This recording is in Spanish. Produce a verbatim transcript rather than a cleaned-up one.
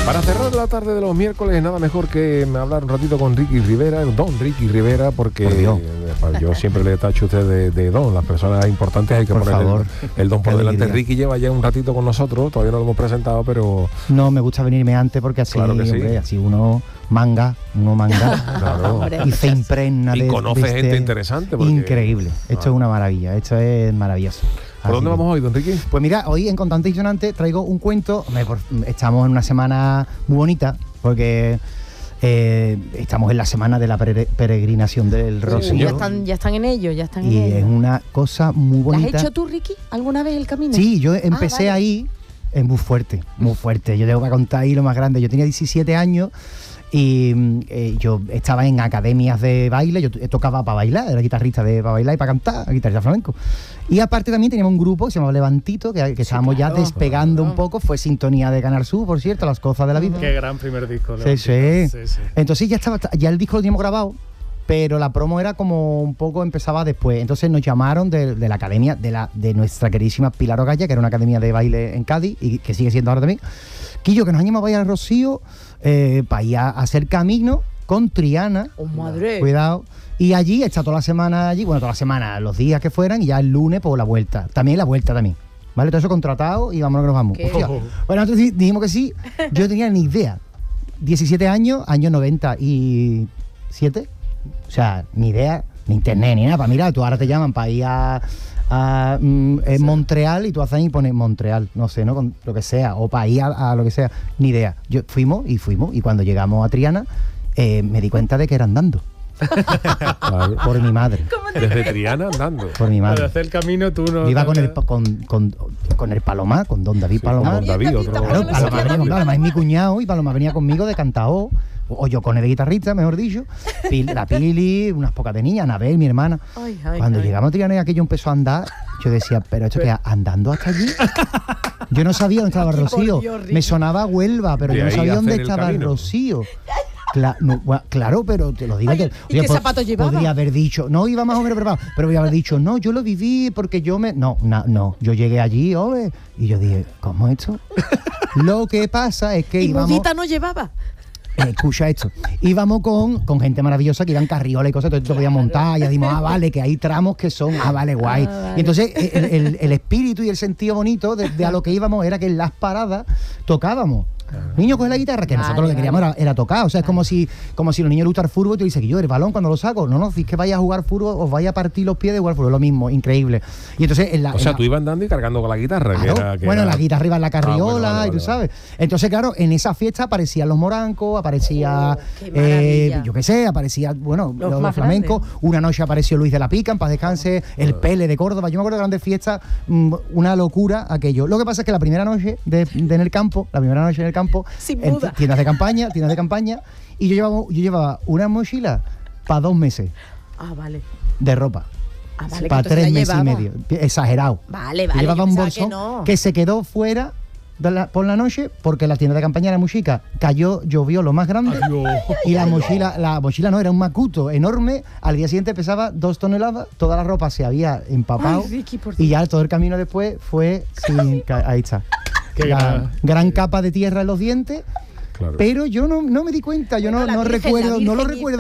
Para cerrar la tarde de los miércoles, nada mejor que hablar un ratito con Ricky Rivera, don Ricky Rivera, porque eh, yo siempre le tacho a usted de, de don. Las personas importantes hay que por poner favor, el, el don por delante. alegría. Ricky lleva ya un ratito con nosotros, todavía no lo hemos presentado, pero... No, me gusta venirme antes porque así, Claro que sí. hombre, así uno manga, uno manga Claro. y se impregna Y de, conoce de este- gente interesante. Porque... Increíble. Esto Ah. es una maravilla, esto es maravilloso. ¿Por dónde Así que- vamos hoy, don Ricky? Pues mira, hoy en Contante y Sonante traigo un cuento. Hombre, por- Estamos en una semana muy bonita porque eh, estamos en la semana de la pere- peregrinación del Sí, Rocío. señor. ya están, ya están en ello, ya están Y en es ello. una cosa muy ¿La has bonita. hecho tú, Ricky, alguna vez el camino? Sí, yo empecé vale. ahí, es muy fuerte, muy fuerte. Yo tengo que contar ahí lo más grande. Yo tenía diecisiete años y mm, eh, yo estaba en academias de baile, yo t- tocaba para bailar, era guitarrista de para bailar y para cantar, guitarrista flamenco. Y aparte también teníamos un grupo que se llamaba Levantito, que, que estábamos claro. ya despegando Claro. un poco, fue sintonía de Canal Sur, por cierto, Las Cosas de la Vida. Qué gran primer disco. Sí, sí. sí, sí. Entonces ya estaba, ya el disco lo teníamos grabado, pero la promo era como un poco empezaba después. Entonces nos llamaron de, de la academia de la de nuestra queridísima Pilar Ogaya, que era una academia de baile en Cádiz y que sigue siendo ahora también. Quillo, que nos han llamado a ir al Rocío eh, para ir a hacer camino con Triana. ¡Oh, madre! Cuidado. Y allí está toda la semana allí, bueno, toda la semana, los días que fueran, y ya el lunes por la vuelta. También la vuelta también. ¿Vale? Todo eso contratado y vámonos que nos vamos. ¿Qué? Hostia. Bueno, nosotros di- dijimos que sí. Yo no tenía ni idea. diecisiete años, año noventa y siete. O sea, ni idea, ni internet, ni nada. Para mirar, tú ahora te llaman para ir a, a mm, en Montreal y tú haces ahí y pones Montreal, no sé, ¿no? Con lo que sea. O para ir a, a lo que sea. Ni idea. Yo fuimos y fuimos. Y cuando llegamos a Triana, eh, me di cuenta de que era andando. Claro. Por mi madre. Desde Triana andando. Por mi Para madre. hacer el camino tú no... Yo iba con el, pa- con, con, con el Paloma, con don David Sí, con Paloma. don David, otro- Claro, Paloma Paloma venía con- Paloma es mi cuñado y Paloma venía conmigo de cantao. O yo con el de guitarrista, mejor dicho. Pil- La Pili, unas pocas de niñas, Anabel, mi hermana. Ay, ay, Cuando ay. llegamos a Triana y aquello empezó a andar, yo decía, pero esto que andando hasta allí. Yo no sabía dónde estaba Ay, por Rocío. Dios, Ricky. Me sonaba Huelva, pero De yo no ahí sabía dónde hacer el estaba camino. Rocío. Cla- no, gua- claro, pero te lo digo. Ay, que- ¿y oye, qué pues, zapatos llevaba? Podría haber dicho, no, iba más o menos preparado, pero podría haber dicho, no, yo lo viví porque yo me. No, na- no, yo llegué allí, hombre, y yo dije, ¿cómo esto? Lo que pasa es que ¿Y íbamos. mudita no llevaba? Eh, escucha esto. Íbamos con, con gente maravillosa que iban carriola y cosas, entonces tú podías montar, y ya dimos, ah, vale, que hay tramos que son, ah, vale, guay. Ah, vale. Y entonces el, el- el espíritu y el sentido bonito de, de a lo que íbamos era que en las paradas tocábamos. Niño, coge la guitarra, que Vale, nosotros lo que queríamos vale. era, era tocar. O sea, es como si como si los niños le gusta el fútbol y tú dices que yo, el balón cuando lo saco, no, no, si es que vaya a jugar fútbol, os vaya a partir los pies de jugar fútbol, lo mismo, increíble. Y entonces en la, O en sea, la- tú ibas andando y cargando con la guitarra. Que Claro. era, que bueno, era- la guitarra iba en la carriola, Ah, bueno, vale, y tú vale, sabes. Entonces, claro, en esa fiesta aparecían los morancos, aparecía, Oh, qué eh, maravilla. yo qué sé, aparecía, bueno, Los los, más flamencos. grandes. Una noche apareció Luis de la Pica, en paz descanse, el Pele de Córdoba. Yo me acuerdo de grandes fiestas, mm, una locura aquello. Lo que pasa es que la primera noche de, de en el campo, la primera noche en el campo, Sin en muda. tiendas de campaña, tiendas de campaña, y yo llevaba, yo llevaba una mochila para dos meses Ah, vale. de ropa. Ah, vale, que Para entonces tres la meses y llevaba. medio. Exagerado. Vale, Yo vale. llevaba yo un pensaba bolsón que no. que se quedó fuera de la- por la noche porque la tienda de campaña era muy chica. Cayó, llovió lo más grande y la mochila, la mochila no, era un macuto enorme. Al día siguiente pesaba dos toneladas, toda la ropa se había empapado Ay, Ricky, por y ya todo el camino después fue sin... ca- Ahí está. Qué La gran- gran capa de tierra en los dientes. Claro. Pero yo no, no me di cuenta, yo Bueno, no, la no Virgen, la recuerdo, no lo Virgen recuerdo.